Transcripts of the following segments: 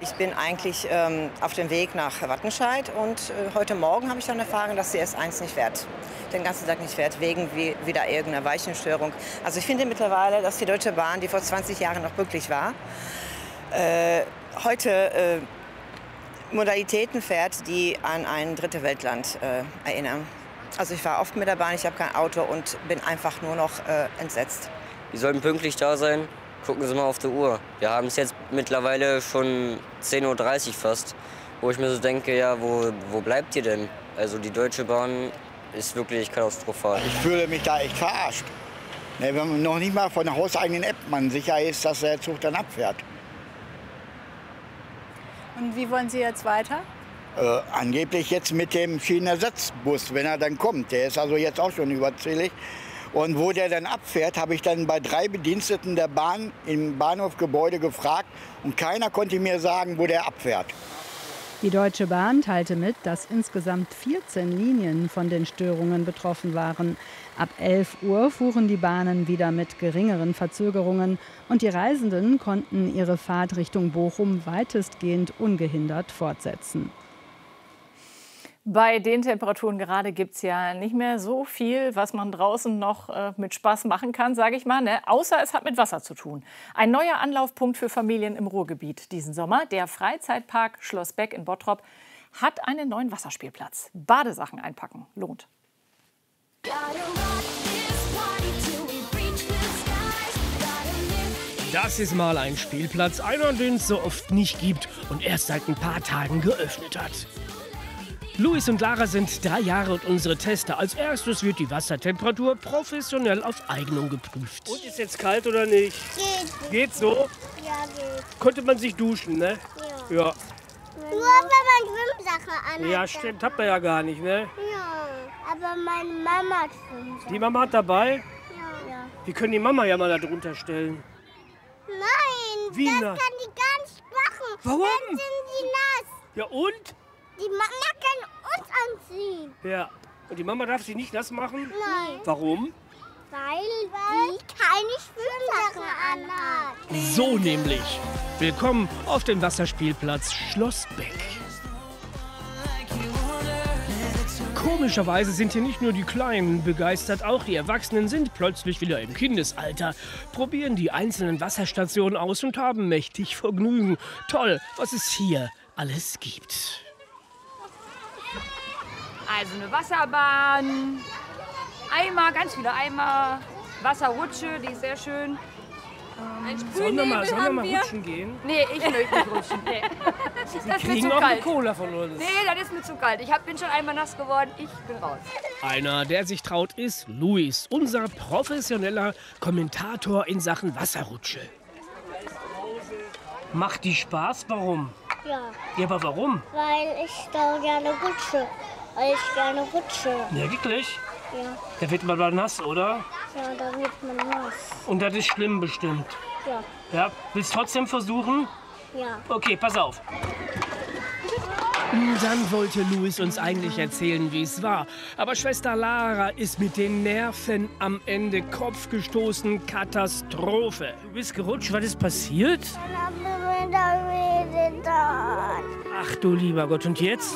Ich bin eigentlich auf dem Weg nach Wattenscheid und heute Morgen habe ich dann erfahren, dass die S1 nicht fährt. Den ganzen Tag nicht fährt, wegen wieder irgendeiner Weichenstörung. Also ich finde mittlerweile, dass die Deutsche Bahn, die vor 20 Jahren noch pünktlich war, heute Modalitäten fährt, die an ein dritte Weltland erinnern. Also ich fahre oft mit der Bahn, ich habe kein Auto und bin einfach nur noch entsetzt. Die sollten pünktlich da sein. Gucken Sie mal auf die Uhr. Wir haben es jetzt mittlerweile schon 10:30 Uhr fast. Wo ich mir so denke, ja, wo bleibt ihr denn? Also die Deutsche Bahn ist wirklich katastrophal. Ich fühle mich da echt verarscht. Wenn man noch nicht mal von der hauseigenen App man sicher ist, dass der Zug dann abfährt. Und wie wollen Sie jetzt weiter? Angeblich jetzt mit dem Schienenersatzbus, wenn er dann kommt. Der ist also jetzt auch schon überzählig. Und wo der dann abfährt, habe ich dann bei 3 Bediensteten der Bahn im Bahnhofgebäude gefragt. Und keiner konnte mir sagen, wo der abfährt. Die Deutsche Bahn teilte mit, dass insgesamt 14 Linien von den Störungen betroffen waren. Ab 11 Uhr fuhren die Bahnen wieder mit geringeren Verzögerungen. Und die Reisenden konnten ihre Fahrt Richtung Bochum weitestgehend ungehindert fortsetzen. Bei den Temperaturen gerade gibt es ja nicht mehr so viel, was man draußen noch mit Spaß machen kann, sage ich mal, ne? Außer es hat mit Wasser zu tun. Ein neuer Anlaufpunkt für Familien im Ruhrgebiet diesen Sommer. Der Freizeitpark Schloss Beck in Bottrop hat einen neuen Wasserspielplatz. Badesachen einpacken lohnt. Das ist mal ein Spielplatz, einer, den es so oft nicht gibt und erst seit ein paar Tagen geöffnet hat. Luis und Lara sind 3 Jahre und unsere Tester. Als erstes wird die Wassertemperatur professionell auf Eignung geprüft. Und ist jetzt kalt oder nicht? Geht. Geht so? Ja, geht. Konnte man sich duschen, ne? Ja. Ja. Nur wenn man Schwimmsachen anhat. Ja, stimmt, hat man ja gar nicht, ne? Ja, aber meine Mama hat Schwimmsachen. Die Mama hat dabei? Ja. Wir können die Mama ja mal da drunter stellen. Nein, Wie das nass? kann die gar nicht machen. Warum? Dann sind die nass. Ja und? Die Mama kann uns anziehen. Ja. Und die Mama darf sie nicht nass machen? Nein. Warum? Weil die keine Schwimmsachen anhat. So nämlich. Willkommen auf dem Wasserspielplatz Schloss Beck. Komischerweise sind hier nicht nur die Kleinen begeistert, auch die Erwachsenen sind plötzlich wieder im Kindesalter, probieren die einzelnen Wasserstationen aus und haben mächtig Vergnügen. Toll, was es hier alles gibt. Also eine Wasserbahn, Eimer, ganz viele Eimer, Wasserrutsche, die ist sehr schön. Ein Sollen wir mal haben wir. rutschen gehen? Nee, ich möchte nicht rutschen. Nee. Das ist mir Kriegen zu auch eine kalt. Cola von uns. Nee, das ist mir zu kalt. Ich bin schon einmal nass geworden, ich bin raus. Einer, der sich traut, ist Luis, unser professioneller Kommentator in Sachen Wasserrutsche. Macht die Spaß? Warum? Ja, Ja, aber warum? weil ich da gerne rutsche. Weil ich gerne rutsche. Ja, wirklich? Ja, Da wird man mal nass, oder? ja, da wird man nass. Und das ist schlimm bestimmt. Ja, Ja, willst trotzdem versuchen? ja. Okay, pass auf. Dann wollte Luis uns eigentlich erzählen, wie es war. Aber Schwester Lara ist mit den Nerven am Ende Kopf gestoßen. Katastrophe. Du bist gerutscht, was ist passiert? Dann haben wir mir da weh getan. Ach du lieber Gott, und jetzt?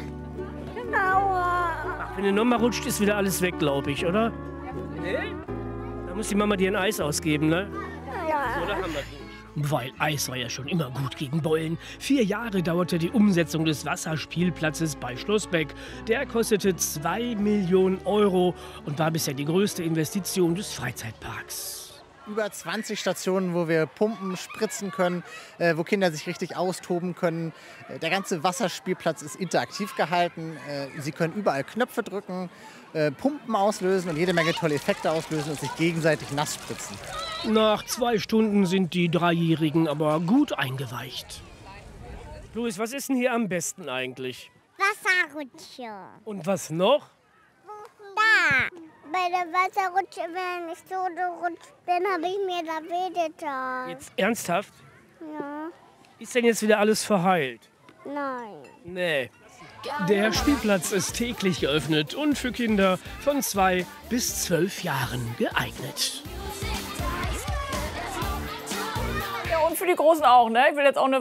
Aua. Ach, wenn du nochmal rutscht, ist wieder alles weg, glaube ich, oder? Nee? Da muss die Mama dir ein Eis ausgeben, ne? Ja. Oder haben wir nicht? Weil Eis war ja schon immer gut gegen Beulen. 4 Jahre dauerte die Umsetzung des Wasserspielplatzes bei Schloss Beck. Der kostete 2 Millionen Euro und war bisher die größte Investition des Freizeitparks. Über 20 Stationen, wo wir pumpen, spritzen können, wo Kinder sich richtig austoben können. Der ganze Wasserspielplatz ist interaktiv gehalten. Sie können überall Knöpfe drücken, Pumpen auslösen und jede Menge tolle Effekte auslösen und sich gegenseitig nass spritzen. Nach 2 Stunden sind die Dreijährigen aber gut eingeweicht. Luis, was ist denn hier am besten eigentlich? Wasserrutsche. Und was noch? Da. Bei der Wasserrutsche, wenn ich so gerutscht bin, habe ich mir da weh getan. Jetzt ernsthaft? Ja. Ist denn jetzt wieder alles verheilt? Nein. Nee. Der Spielplatz ist täglich geöffnet und für Kinder von 2 bis 12 Jahren geeignet. Ja, und für die Großen auch, ne? Ich will jetzt auch eine